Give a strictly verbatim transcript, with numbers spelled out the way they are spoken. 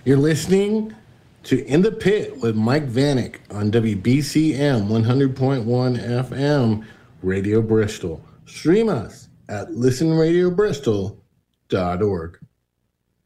You're listening to In the Pit with Mike Vanek on W B C M one hundred point one F M Radio Bristol. Stream us at listen radio bristol dot org.